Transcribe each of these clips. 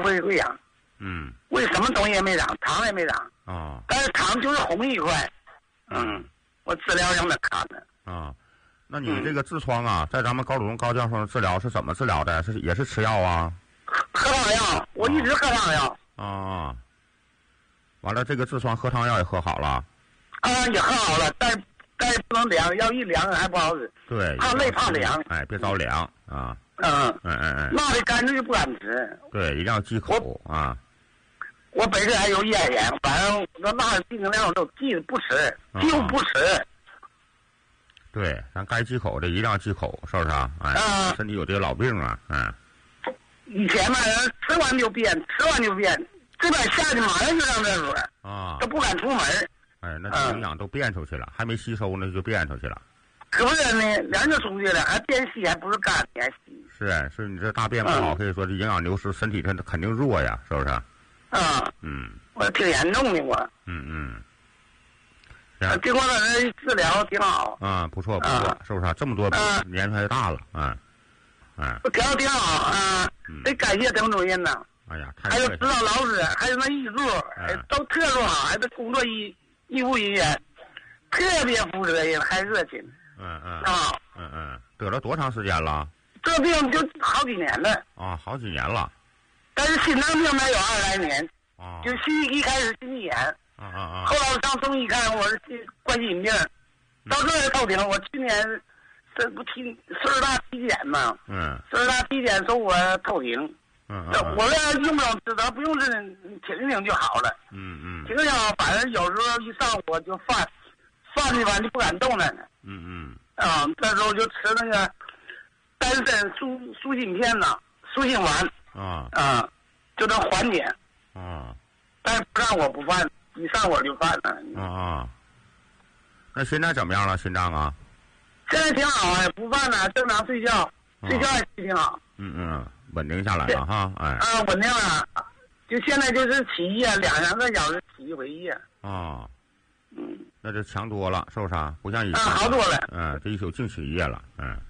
会长。胃什么东西也没长，肠也没长。但是肠就是红一块。我治疗让他看的。 那你这个痔疮啊，在咱们高祖宗高教授治疗是怎么治疗的？也是吃药啊？ 喝汤药，我一直喝汤药。 完了，这个痔疮喝汤药也喝好了。 也喝好了，但不能凉，要一凉还不好使。 对， 怕累怕凉。 别着凉啊。 辣的干脆就不敢吃。 对，一定要忌口啊。 我本身还有咽炎，反正那辣的尽量都忌不吃，就不吃。 对，咱该忌口的一定要忌口，是不是啊？身体有这个老病啊。 以前嘛，吃完就变，这边下去马上就上厕所都不敢出门。 那营养都变出去了，还没吸收呢就变出去了。 可不是呢，凉就出去了，还变稀，还不是干的，还稀。 是你这大便不好，可以说这营养流失，身体它肯定弱呀，是不是？ 我挺严重的我。经过他的治疗挺好。 不错，是不是？这么多年岁大了治疗挺好得感谢邓主任呐。 哎呀， 还有指导老师，还有那医助，都特别好，还有工作医务人员，特别负责任，还热情。 得了多长时间了？ 这病就好几年了。 好几年了。 但是心脏病才有20来年。就一开始心肌炎。后来我上中医看，我是冠心病。到这儿头顶，我去年这不岁数大体检嘛。岁数大体检说我头顶。我这用不用治疗？不用治，挺挺就好了。挺挺好，反正有时候一上火就犯的吧，就不敢动了。这时候就吃那个丹参舒心片呐，舒心丸。就能缓解。但是不让我不犯，一上火就犯了。 那现在怎么样了？心脏啊？ 现在挺好不犯了，正常睡觉，睡觉也挺好。 稳定下来了哈， 稳定了，就现在就是起夜，2-3个小时起一回夜。 那就强多了，是不是啊？不像以前。 好多了。 这一宿净起夜了。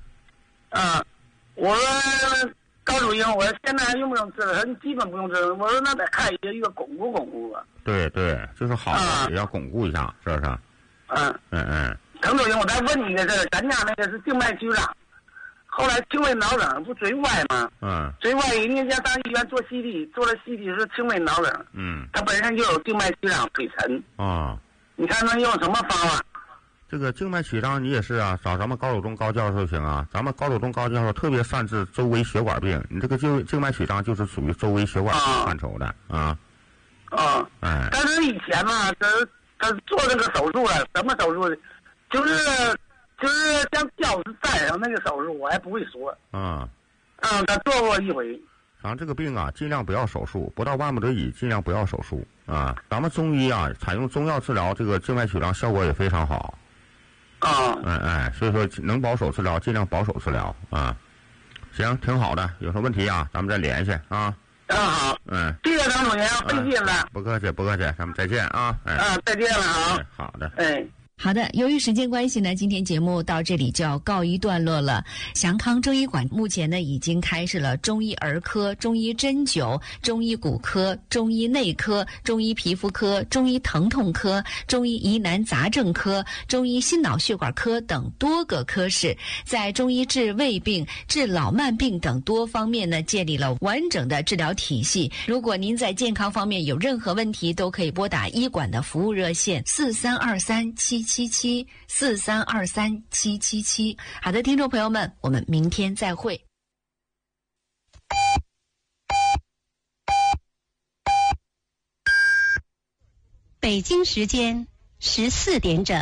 我说高主任，我说现在用不用治了？他说你基本不用治了。我说那得看一个巩固巩固啊。 对，就是好的也要巩固一下，是不是？ 滕主任，我再问你一个事儿，咱家那个是静脉曲张。后来轻微脑梗不椎歪吗？椎歪人家上医院做 CT， 做了 CT 是轻微脑梗。他本身就有静脉曲张腿沉。你看能用什么方法？ 这个静脉曲张你也是啊，找咱们高祖宗高教授行啊。咱们高祖宗高教授特别善治周围血管病，你这个静脉曲张就是属于周围血管范畴的但是以前嘛，他做这个手术了，什么手术？就是像胶是粘上那个手术，我还不会说。他做过一回。 咱这个病啊，尽量不要手术，不到万不得已，尽量不要手术啊。咱们中医啊，采用中药治疗这个静脉曲张效果也非常好。所以说能保守治疗，尽量保守治疗啊。行，挺好的，有什么问题啊，咱们再联系啊。 好。谢谢张主任，费劲了。 不客气，咱们再见啊。 再见了啊。 好的。 好的，由于时间关系呢，今天节目到这里就要告一段落了。祥康中医馆目前呢已经开设了中医儿科、中医针灸、中医骨科、中医内科、中医皮肤科、中医疼痛科、中医疑难杂症科、中医心脑血管科等多个科室，在中医治胃病、治老慢病等多方面呢建立了完整的治疗体系。如果您在健康方面有任何问题，都可以拨打医馆的服务热线4323777743237777。好的，听众朋友们，我们明天再会。 北京时间14点整。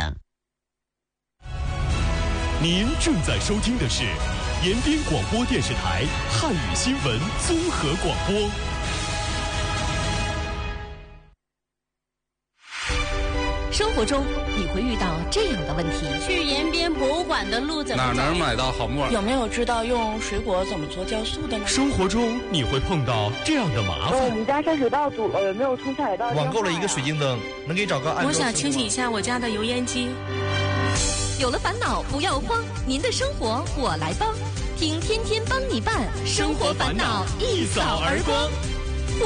您正在收听的是延边广播电视台汉语新闻综合广播。 生活中你会遇到这样的问题： 去延边博物馆的路怎么走？ 哪能买到好木耳？ 有没有知道用水果怎么做酵素的呢？ 生活中你会碰到这样的麻烦： 我们家下水道堵了，有没有冲下水道？ 网购了一个水晶灯，能给找个按钮？ 我想清洗一下我家的油烟机。 有了烦恼不要慌，您的生活我来帮，听天天帮你办，生活烦恼一扫而光。